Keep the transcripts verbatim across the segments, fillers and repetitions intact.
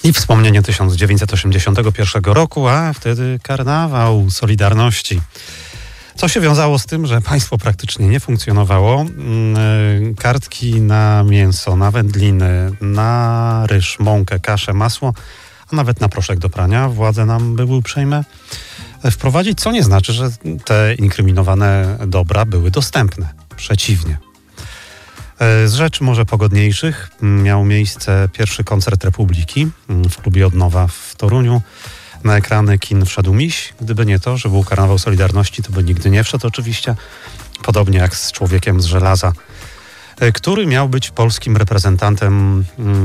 I wspomnienie tysiąc dziewięćset osiemdziesiątego pierwszego roku, a wtedy karnawał Solidarności. Co się wiązało z tym, że państwo praktycznie nie funkcjonowało. Kartki na mięso, na wędliny, na ryż, mąkę, kaszę, masło, a nawet na proszek do prania władze nam były uprzejme wprowadzić, co nie znaczy, że te inkryminowane dobra były dostępne. Przeciwnie. Z rzeczy może pogodniejszych miał miejsce pierwszy koncert Republiki w klubie Odnowa w Toruniu. Na ekrany kin wszedł miś. Gdyby nie to, że był karnawał Solidarności, to by nigdy nie wszedł oczywiście. Podobnie jak z Człowiekiem z żelaza, który miał być polskim reprezentantem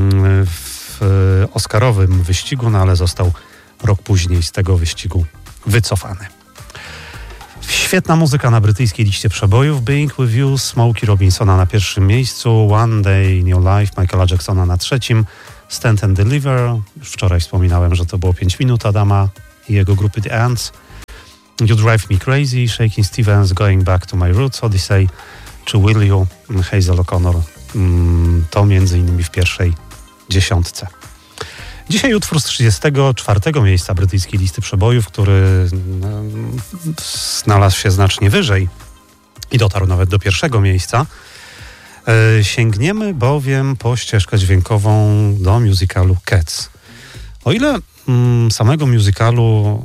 w oscarowym wyścigu, no ale został rok później z tego wyścigu wycofany. Świetna muzyka na brytyjskiej liście przebojów. Being With You, Smokey Robinsona na pierwszym miejscu, One Day in Your Life, Michaela Jacksona na trzecim, Stand and Deliver. Wczoraj wspominałem, że to było pięć minut Adama i jego grupy The Ants. You Drive Me Crazy, Shaking Stevens, Going Back to My Roots, Odyssey czy Will You, Hazel O'Connor. To między innymi w pierwszej dziesiątce. Dzisiaj utwór z trzydziestego czwartego miejsca brytyjskiej listy przebojów, który znalazł się znacznie wyżej i dotarł nawet do pierwszego miejsca. Sięgniemy bowiem po ścieżkę dźwiękową do musicalu Cats. O ile mm, samego musicalu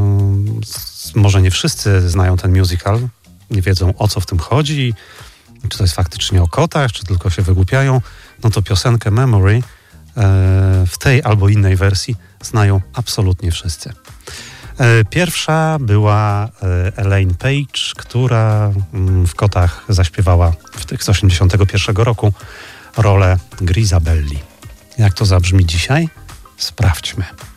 y, może nie wszyscy znają ten musical, nie wiedzą o co w tym chodzi, czy to jest faktycznie o kotach, czy tylko się wygłupiają, no to piosenkę Memory w tej albo innej wersji znają absolutnie wszyscy. Pierwsza była Elaine Page, która w Kotach zaśpiewała w tych z osiemdziesiątego pierwszego roku rolę Grizabelli. Jak to zabrzmi dzisiaj? Sprawdźmy.